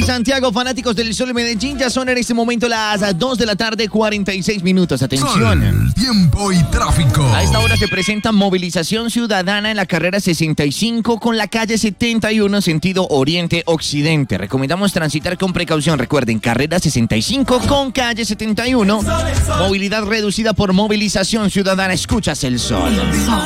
Santiago, fanáticos del Sol Medellín, ya son en este momento las 2 de la tarde, 46 minutos. Atención. Sol, tiempo y tráfico. A esta hora se presenta movilización ciudadana en la carrera 65 con la calle 71 sentido oriente-occidente. Recomendamos transitar con precaución. Recuerden, carrera 65 con calle 71. Movilidad reducida por movilización ciudadana. Escuchas el Sol.